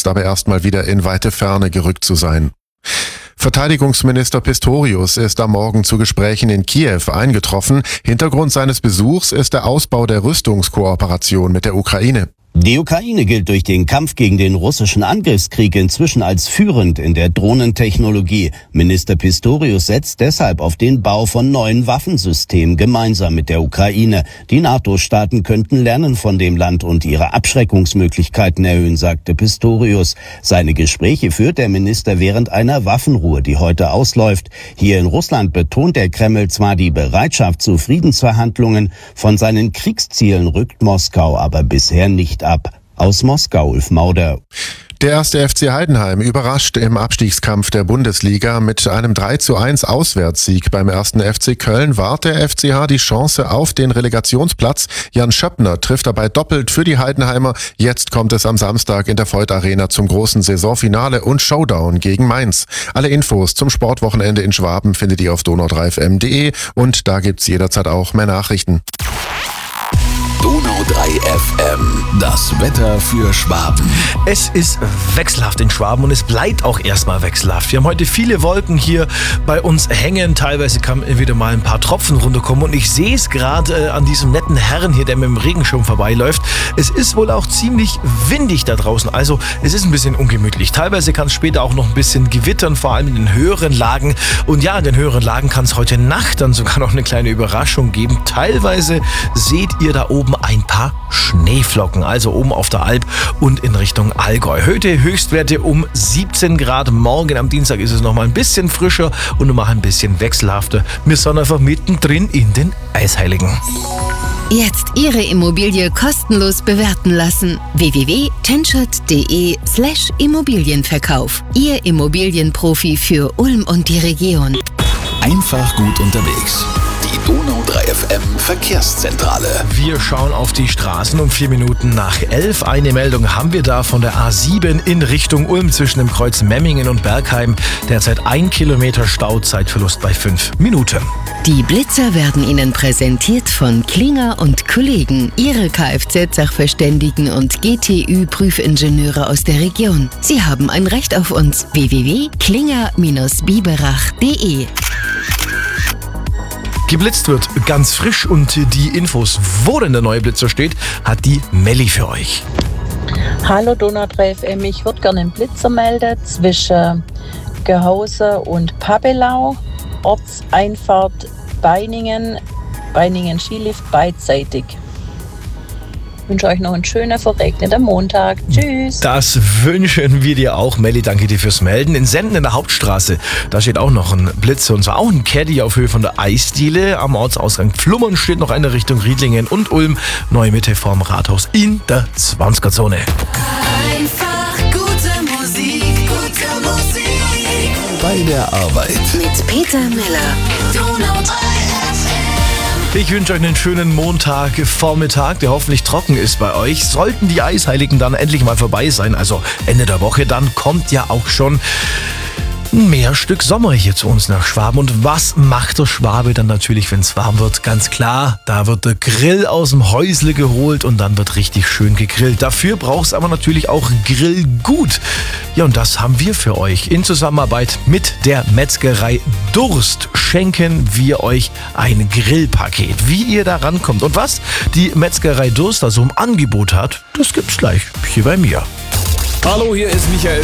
jetzt aber erstmal wieder in weite Ferne gerückt zu sein. Verteidigungsminister Pistorius ist am Morgen zu Gesprächen in Kiew eingetroffen. Hintergrund seines Besuchs ist der Ausbau der Rüstungskooperation mit der Ukraine. Die Ukraine gilt durch den Kampf gegen den russischen Angriffskrieg inzwischen als führend in der Drohnentechnologie. Minister Pistorius setzt deshalb auf den Bau von neuen Waffensystemen gemeinsam mit der Ukraine. Die NATO-Staaten könnten lernen von dem Land und ihre Abschreckungsmöglichkeiten erhöhen, sagte Pistorius. Seine Gespräche führt der Minister während einer Waffenruhe, die heute ausläuft. Hier in Russland betont der Kreml zwar die Bereitschaft zu Friedensverhandlungen, von seinen Kriegszielen rückt Moskau aber bisher nicht ab. Aus Moskau, Ulf Mauder. Der erste FC Heidenheim überrascht im Abstiegskampf der Bundesliga. Mit einem 3:1 Auswärtssieg beim ersten FC Köln wahrt der FCH die Chance auf den Relegationsplatz. Jan Schöppner trifft dabei doppelt für die Heidenheimer. Jetzt kommt es am Samstag in der Voith Arena zum großen Saisonfinale und Showdown gegen Mainz. Alle Infos zum Sportwochenende in Schwaben findet ihr auf donau3fm.de und da gibt's jederzeit auch mehr Nachrichten. Donau 3 FM, das Wetter für Schwaben. Es ist wechselhaft in Schwaben und es bleibt auch erstmal wechselhaft. Wir haben heute viele Wolken hier bei uns hängen. Teilweise kann wieder mal ein paar Tropfen runterkommen und ich sehe es gerade an diesem netten Herrn hier, der mit dem Regenschirm vorbeiläuft. Es ist wohl auch ziemlich windig da draußen, also es ist ein bisschen ungemütlich. Teilweise kann es später auch noch ein bisschen gewittern, vor allem in den höheren Lagen. Und ja, in den höheren Lagen kann es heute Nacht dann sogar noch eine kleine Überraschung geben. Teilweise seht ihr da oben ein paar Schneeflocken, also oben auf der Alp und in Richtung Allgäu. Heute Höchstwerte um 17 Grad. Morgen am Dienstag ist es noch mal ein bisschen frischer und noch mal ein bisschen wechselhafter. Wir sind einfach mittendrin in den Eisheiligen. Jetzt Ihre Immobilie kostenlos bewerten lassen. www.tenschert.de/Immobilienverkauf. Ihr Immobilienprofi für Ulm und die Region. Einfach gut unterwegs. Die Donau 3 FM Verkehrszentrale. Wir schauen auf die Straßen um 4 Minuten nach 11. Eine Meldung haben wir da von der A7 in Richtung Ulm zwischen dem Kreuz Memmingen und Bergheim. Derzeit 1 Kilometer Stau, Zeitverlust bei 5 Minuten. Die Blitzer werden Ihnen präsentiert von Klinger und Kollegen, Ihre Kfz-Sachverständigen und GTÜ-Prüfingenieure aus der Region. Sie haben ein Recht auf uns. www.klinger-biberach.de. Geblitzt wird ganz frisch und die Infos, wo denn der neue Blitzer steht, hat die Melli für euch. Hallo Donau 3 FM, ich würde gerne einen Blitzer melden zwischen Gehause und Pabelau, Ortseinfahrt Beiningen Skilift beidseitig. Ich wünsche euch noch einen schönen, verregneten Montag. Tschüss. Das wünschen wir dir auch, Melli. Danke dir fürs Melden. In Senden in der Hauptstraße, da steht auch noch ein Blitzer und zwar auch ein Caddy auf Höhe von der Eisdiele. Am Ortsausgang Flummern steht noch eine Richtung Riedlingen und Ulm. Neue Mitte vorm Rathaus in der 20er-Zone. Einfach gute Musik, gute Musik. Bei der Arbeit. Mit Peter Miller. Donau 3 FM. Ich wünsche euch einen schönen Montagvormittag, der hoffentlich trocken ist bei euch. Sollten die Eisheiligen dann endlich mal vorbei sein, also Ende der Woche, dann kommt ja auch schon mehr Stück Sommer hier zu uns nach Schwaben. Und was macht der Schwabe dann natürlich, wenn es warm wird? Ganz klar, da wird der Grill aus dem Häusle geholt und dann wird richtig schön gegrillt. Dafür braucht es aber natürlich auch Grillgut. Ja, und das haben wir für euch. In Zusammenarbeit mit der Metzgerei Durst schenken wir euch ein Grillpaket. Wie ihr da rankommt und was die Metzgerei Durst da so im Angebot hat, das gibt's gleich hier bei mir. Hallo, hier ist Michael